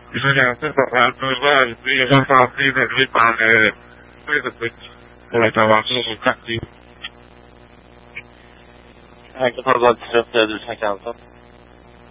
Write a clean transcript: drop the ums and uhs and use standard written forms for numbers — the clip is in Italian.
bisogna sempre trovare sono fatti per ripare, questo come trovato sul cattivo. Hangi pazartesi yaptı Erdoğan Kanka?